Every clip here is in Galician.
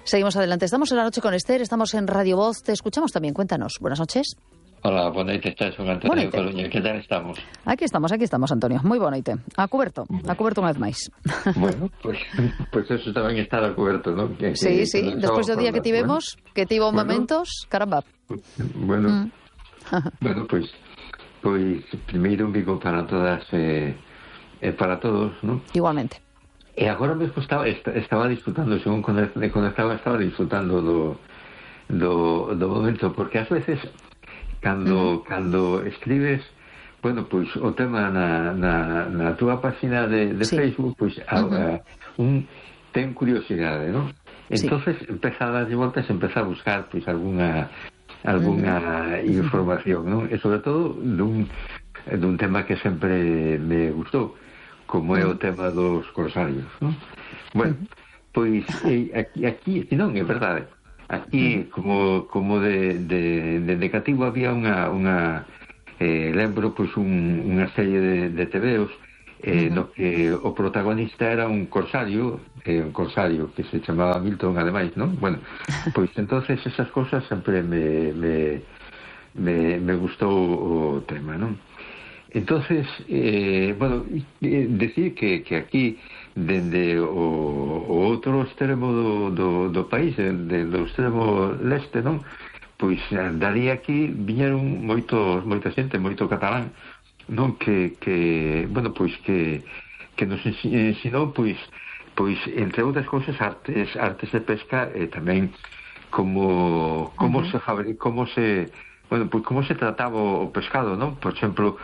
Seguimos adelante. Estamos en La Noche con Esther, estamos en Radio Voz. Te escuchamos también. Cuéntanos. Buenas noches. Hola, boa noite, estás con Antonio de Coruña. Que tal estamos? Aquí estamos, Antonio. Moi boa noite. A cuberto unha vez máis. Bueno, pues eso tamén estar a cuberto, non? Sí, despois do día que tivemos, que tivo momentos, caramba. Bueno, pues primeiro un bico para todas para todos, non? Igualmente. E agora mesmo estaba disfrutando, según conectaba, estaba disfrutando do momento, porque ás veces cando escribes, bueno, pois o tema na túa página de Facebook, pois un ten curiosidade, non? Entonces empeza a darlle voltas, empeza a buscar pois alguna información, non? E sobre todo dun tema que sempre me gustou, como é o tema dos corsarios, non? Bueno, pois aquí non, é verdade. Aquí, como de cativo, había unha lembro, pois, unha serie de tebeos no que o protagonista era un corsario que se chamaba Milton, ademais, non? Bueno, pois entonces esas cosas sempre me gustou o tema, non? Entonces, bueno, decir que aquí, dende o outro extremo do país, do extremo leste, non? Pois daría aquí, viñeron moita xente, moito catalán, non? Que bueno, pois que nos ensinou, pois entre outras cousas, artes de pesca, e tamén como se bueno, pois como se trataba o pescado, non? Por exemplo,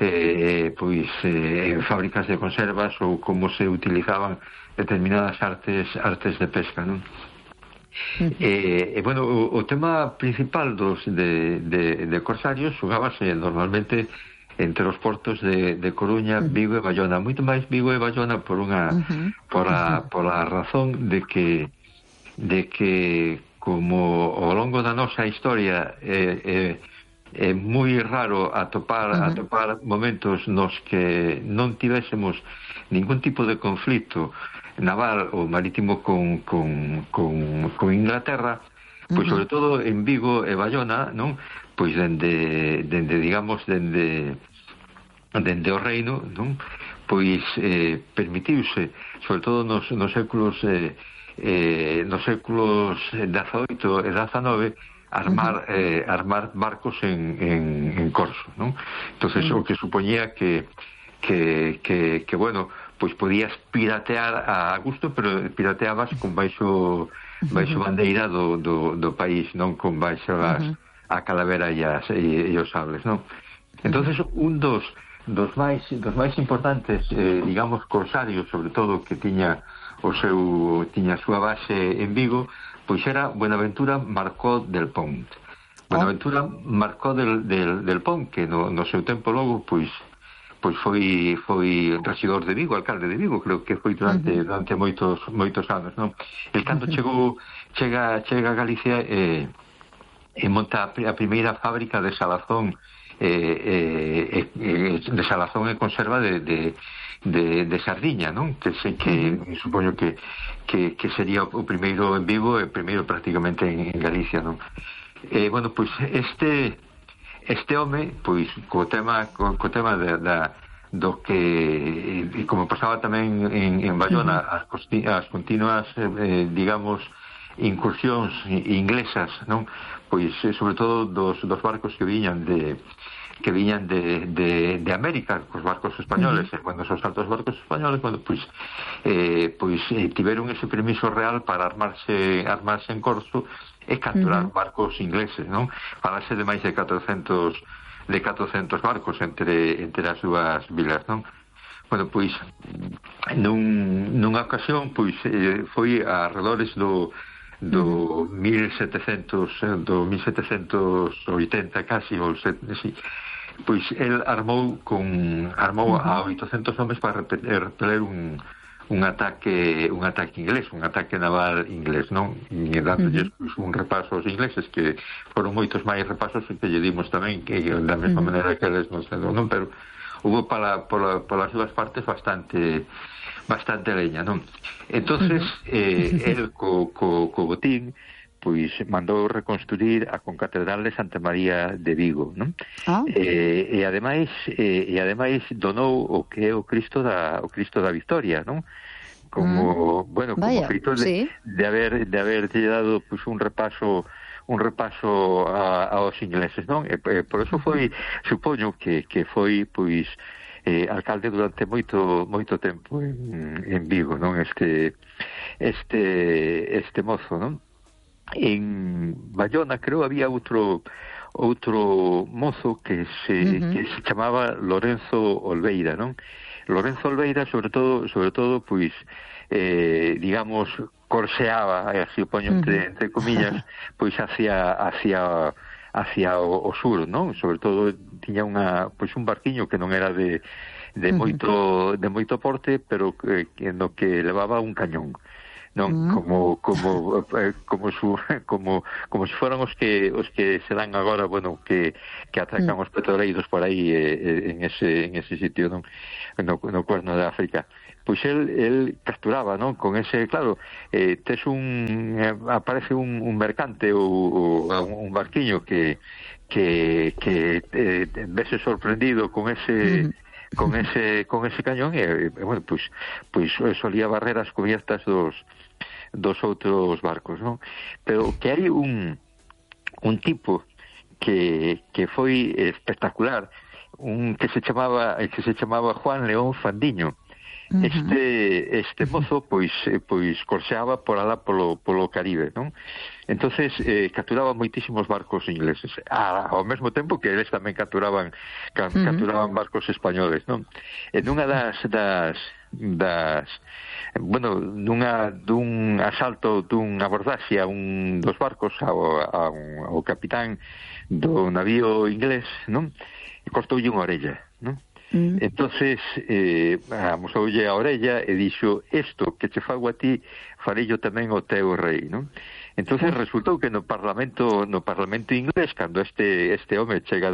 en fábricas de conservas, ou como se utilizaban determinadas artes de pesca, non? Bueno, o tema principal de corsarios xugábase normalmente entre os portos de Coruña, Vigo e Bayona, moito máis Vigo e Bayona pola razón de que como ao longo da nosa historia é moi raro atopar momentos nos que non tivésemos ningún tipo de conflito naval ou marítimo con Inglaterra, pois sobre todo en Vigo e Bayona, non? Pois dende o reino, non? Pois permitiuse, sobre todo nos séculos XVIII e XIX, armar barcos en corso, non? Entonces o que supoñía que bueno, pois podías piratear a gusto, pero pirateabas con baixo bandeira do país, non con baixo a calavera e os sables, non? Entonces un dos máis importantes, digamos, corsarios, sobre todo, que tiña a súa base en Vigo, pois era Buenaventura Marcó del Pont. Buenaventura Marcó del Pont, que no seu tempo logo, pois foi regidor de Vigo, alcalde de Vigo, creo que foi durante moitos anos, non? El cando chega a Galicia e monta a primeira fábrica de salazón e conserva de sardiña, non? Que supoño que sería o primeiro en Vigo e o primeiro prácticamente en Galicia, non? Bueno, pois este home, pois co tema do que, como pasaba tamén en Bayona, as continuas digamos incursións inglesas, non? Pois sobre todo dos barcos que viñan de América, os barcos españoles, cando os altos barcos españoles, bueno, pois tiveron ese permiso real para armarse en corso e capturar barcos ingleses, non? Falase de máis de 400 barcos entre as dúas vilas, non? Bueno, pois nunha ocasión, pois foi a arredores do 1780 casi, pois el armou a 800 homes para repeler un ataque inglés, un ataque naval inglés, non? E dándolles un repaso aos ingleses, que foron moitos máis repasos que lle dimos tamén, que da mesma maneira que eles nos deron, non? Pero hubo polas dúas partes bastante leña, non? Entonces el co botín pois mandou reconstruir a concatedral de Santa María de Vigo, non? E ademais donou o que é o Cristo da Victoria, non? Como, bueno, como feito de haber dado pois un repaso aos ingleses, non? E por eso foi, supoño que foi pois alcalde durante moito tempo en Vigo, non? Este mozo, non? En Bayona creo había outro mozo que se chamaba Lorenzo Olveira, non? Lorenzo Olveira sobre todo pois digamos corseaba, así o poño entre comillas, pois hacia o sur, non? Sobre todo tiña un barquiño que non era de moito porte, pero no que levaba un cañón, non? Como se foran os que se dan agora, bueno, que atracan os petroleiros por aí en ese sitio, non? No Cuerno de África. Pois el capturaba, non? Con ese, claro, aparece un mercante ou un barquiño que vese sorprendido con ese cañón e bueno, pois solía barrer as cubiertas dos outros barcos, non? Pero que hai un tipo que foi espectacular, que se chamaba Juan León Fandiño. Este mozo pois corseaba por alá polo Caribe, non? Entonces capturaba moitísimos barcos ingleses ao mesmo tempo que eles tamén capturaban barcos españoles, non? En unha dun asalto, dun abordaxe a dos barcos ao capitán do navío inglés, non? E cortoulle unha orella, non? Entonces amosoulle a orella e dixo: isto que che fago a ti farello tamén o teu rei, non? Entonces resultou que no Parlamento inglés, cando este home chega